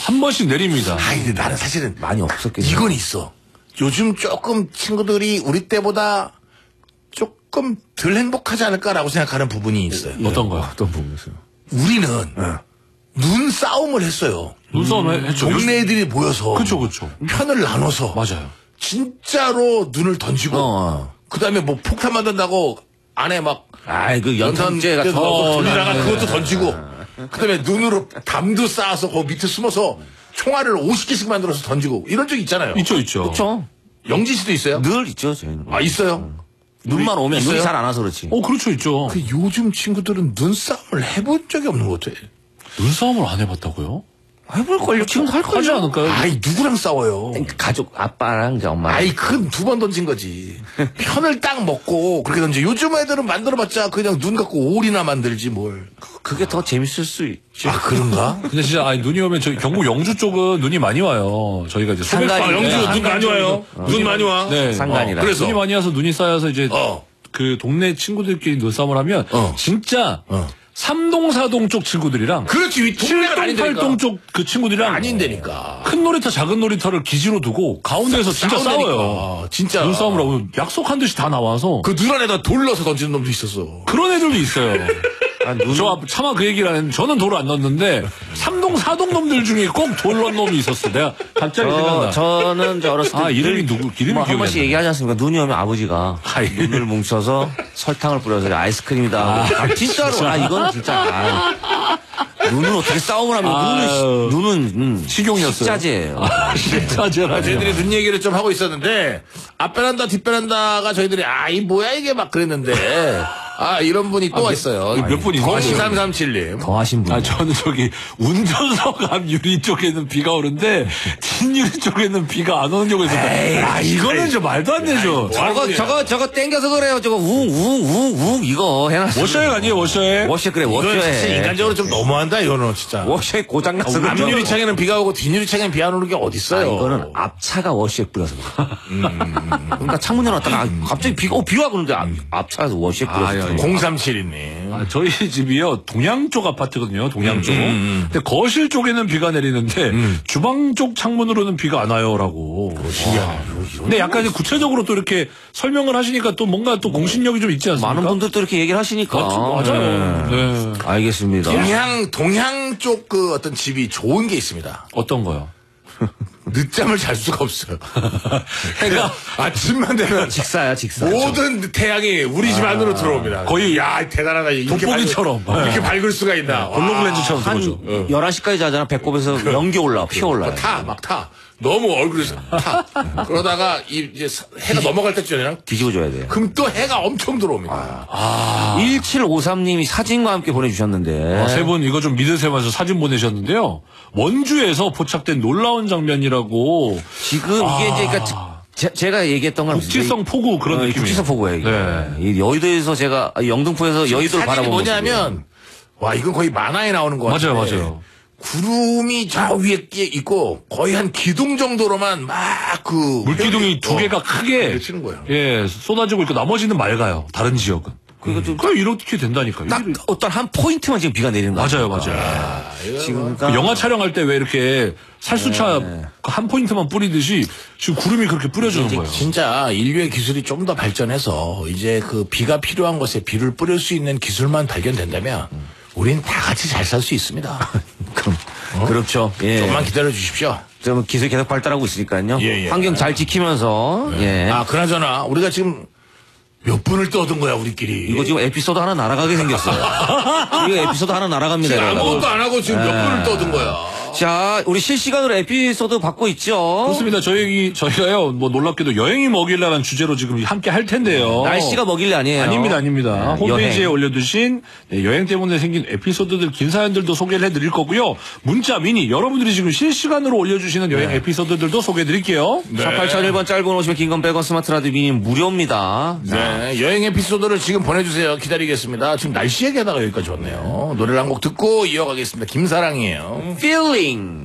한 번씩 내립니다. 근데 나는 사실은 많이 없었겠죠. 이건 있어. 요즘 조금 친구들이 우리 때보다 조금 덜 행복하지 않을까라고 생각하는 부분이 있어요. 어떤 거요? 어떤 부분이었어요? 우리는 눈싸움을 했어요. 눈싸움 했죠. 동네 애들이 모여서 그쵸. 편을 나눠서 맞아요. 진짜로 눈을 던지고 그다음에 뭐 폭탄 만든다고 안에 막 그 연탄재 같은 거 돌리다가 그것도 던지고 그다음에 눈으로 담도 쌓아서 그 밑에 숨어서 총알을 50개씩 만들어서 던지고 이런 적 있잖아요. 있죠. 그렇죠. 영진 씨도 있어요? 늘 있죠, 저희는. 아 있어요. 눈만 오면 있어요? 눈이 잘 안 와서 그렇지. 그렇죠, 있죠. 그 요즘 친구들은 눈싸움을 해본 적이 없는 것 같아. 눈싸움을 안 해봤다고요? 해볼걸요. 지금 할걸요. 하지 않을까요? 아이 누구랑 싸워요? 가족, 아빠랑 이제 엄마. 아이 그건 두 번 던진 거지. 편을 딱 먹고 그렇게 던지. 요즘 애들은 만들어봤자 그냥 눈 갖고 오리나 만들지 뭘. 그게 더 재밌을 수 있죠. 아 그런가? 근데 진짜 눈이 오면 저희 경북 영주 쪽은 눈이 많이 와요. 저희가 이제 상간이- 영주 눈 많이 와요. 눈 많이 와. 네. 상간이라. 그래서 눈이 많이 와서 눈이 쌓여서 이제 그 동네 친구들끼리 눈싸움을 하면 진짜 삼동 사동 쪽 친구들이랑 그렇지. 동네가 7동 아닌데니까. 8동 쪽 그 친구들이랑 아닌데니까. 큰 놀이터 작은 놀이터를 기지로 두고 가운데에서 진짜 싸운다니까. 싸워요. 진짜. 눈싸움을 하고 약속한 듯이 다 나와서 그 눈 안에다 돌 넣어서 던지는 놈도 있었어. 그런 애들도 있어요. 저 차마 그 얘기를 안 했는데 저는 돌을 안 넣었는데 삼동 사동 놈들 중에 꼭 돌 넣은 놈이 있었어. 내가 갑자기 생각나. 저는 저 어렸을 때 이름이 누구? 이름이 한 기억이 번씩 안 나. 얘기하지 않습니까? 눈이 오면 아버지가 눈을 뭉쳐서 설탕을 뿌려서 아이스크림이다. 진짜로. 이거는 진짜. 눈은 어떻게 싸움을 하면 눈은 식용이었어요. 식자재예요. 식자재라. 저희들이 눈 얘기를 좀 하고 있었는데 앞베란다 뒷베란다가 저희들이 이 뭐야 이게 막 그랬는데 이런 분이 또 있어요. 몇 분이 있어요? 0337님. 더 하신 분. 저는 저기 운전석 앞 유리 쪽에는 비가 오는데 뒷유리 쪽에는 비가 안 오는 경우가 있었다. 이거는 좀 말도 안 되죠. 저거 땡겨서 그래요. 저거 웅 이거 해놨어. 워셔액 아니에요, 워셔액? 워셔 그래 이건 사실 워셔에. 인간적으로 좀 너무한다 이거는 진짜. 워셔에 고장 났어. 앞유리창에는 비가 오고 뒷유리창에는 비 안 오는 게 어딨어요. 이거는 앞차가 워시액 뿌려서 그래. 그러니까 창문 열었다가 갑자기 비가 그러는데 앞차에서 워시액 뿌려서. 0372님. 저희 집이요, 동양 쪽 아파트거든요, 동양 쪽. 근데 거실 쪽에는 비가 내리는데, 주방 쪽 창문으로는 비가 안 와요라고. 신기하네. 근데 약간 이제 구체적으로 또 이렇게 설명을 하시니까 또 뭔가 또 공신력이 좀 있지 않습니까? 많은 분들도 이렇게 얘기를 하시니까. 맞아요. 네. 알겠습니다. 동향 쪽 그 어떤 집이 좋은 게 있습니다. 어떤 거요? 늦잠을 잘 수가 없어요. 해가 아침만 되면 직사야. 모든 태양이 우리 집 안으로 들어옵니다. 거의 대단하다. 이렇게 돋보기처럼. 이렇게 밝을 수가 있나. 볼록렌즈처럼 한 들어오죠. 11시까지 자잖아. 배꼽에서 연기 올라와. 피어올라요. 막 타. 너무 얼굴에서 타. 그러다가 이제 해가 넘어갈 때쯤에는 뒤집어줘야 돼. 그럼 또 해가 엄청 들어옵니다. 1753님이 사진과 함께 보내주셨는데. 세 분 이거 좀 믿으세요 사진 보내셨는데요. 원주에서 포착된 놀라운 장면이라고. 지금 이게 이제 그러니까 제가 얘기했던 건 국지성 폭우 그런 느낌이에요. 국지성 폭우예요. 이게. 네. 이 여의도에서 제가 영등포에서 여의도를 사진이 바라보는 뭐냐면 이건 거의 만화에 나오는 것 같아요. 맞아요. 구름이 저 위에 있고 거의 한 기둥 정도로만 막 그 물기둥이 두 개가 크게 치는 거예요. 쏟아지고 있고 나머지는 맑아요. 다른 지역은. 그러니까 이렇게 된다니까요. 딱 어떤 한 포인트만 지금 비가 내리는 거예요. 맞아요. 지금 그 영화 촬영할 때 왜 이렇게 살수차 한 포인트만 뿌리듯이 지금 구름이 그렇게 뿌려주는 거예요. 진짜 인류의 기술이 좀 더 발전해서 이제 그 비가 필요한 곳에 비를 뿌릴 수 있는 기술만 발견된다면 우린 다 같이 잘 살 수 있습니다. 그렇죠. 예. 조금만 기다려 주십시오. 좀 기술 계속 발달하고 있으니까요. 예. 환경 잘 지키면서. 예. 그나저나 우리가 지금 몇 분을 떠든 거야 우리끼리. 이거 지금 에피소드 하나 날아가게 생겼어요. 이거 에피소드 하나 날아갑니다. 지금 여러분. 아무것도 안 하고 지금 몇 분을 떠든 거야. 자, 우리 실시간으로 에피소드 받고 있죠. 그렇습니다. 저희가요, 뭐 놀랍게도 여행이 먹일라는 주제로 지금 함께 할 텐데요. 날씨가 먹일래 아니에요. 아닙니다. 홈페이지에 여행. 올려두신 여행 때문에 생긴 에피소드들, 긴 사연들도 소개를 해드릴 거고요. 문자, 미니, 여러분들이 지금 실시간으로 올려주시는 여행 에피소드들도 소개해드릴게요. 자, 8001번 짧은 50원, 긴건 100원, 스마트 라디오 미니 무료입니다. 네, 여행 에피소드를 지금 보내주세요. 기다리겠습니다. 지금 날씨 얘기하다가 여기까지 왔네요. 노래를 한 곡 듣고 이어가겠습니다. 김사랑이에요. Feeling.